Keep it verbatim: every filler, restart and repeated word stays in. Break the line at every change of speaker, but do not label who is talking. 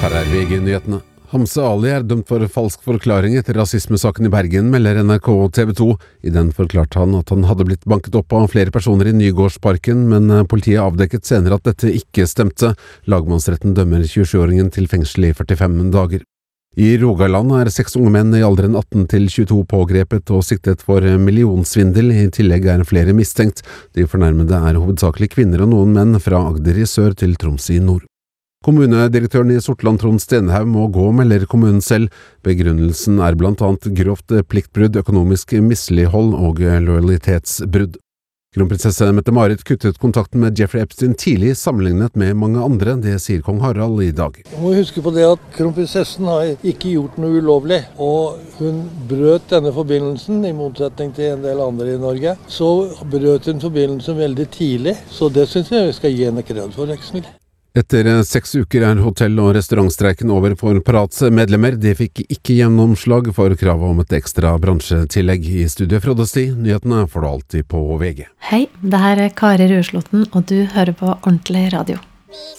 Her er V G-nyhetene. Hamse Ali er dømt for falsk forklaring etter rasismesaken i Bergen, melder N R K og T V to. I den forklarte han at han hadde blitt banket opp av flere personer i Nygårdsparken, men politiet avdekket senere at dette ikke stemte. Lagmannsretten dømmer tjuesjuåringen til fengsel i førtifem dager. I Rogaland er seks unge menn i alderen atten til tjueto pågrepet og siktet for millionsvindel. I tillegg er flere mistenkt. De fornærmede er hovedsakelig kvinner og noen menn fra Agder i sør til Troms i nord. Kommunedirektøren i Sortland, Trond Stenhaug, må gå, melder kommunen selv. Begrunnelsen er blant annet grovt pliktbrudd, økonomisk mislighold og lojalitetsbrudd. Kronprinsesse Mette-Marit kuttet kontakten med Jeffrey Epstein tidlig sammenlignet med mange andre, det sier kong Harald i dag.
Du må huske på det at kronprinsessen har ikke gjort noe ulovlig, og hun brøt denne forbindelsen, i motsetning til en del andre i Norge. Så brøt hun forbindelsen veldig tidlig, så det synes jeg vi skal gi henne kred for, Reksel.
Etter seks uker er hotell- og restaurantstreiken over for Parats medlemmer. De fikk ikke gjennomslag for kravet om et ekstra bransjetillegg. I studiet Frode Sti, nyhetene får du alltid på V G.
Hei, det her er Kari Ruslåtten, og du hører på Ordentlig Radio.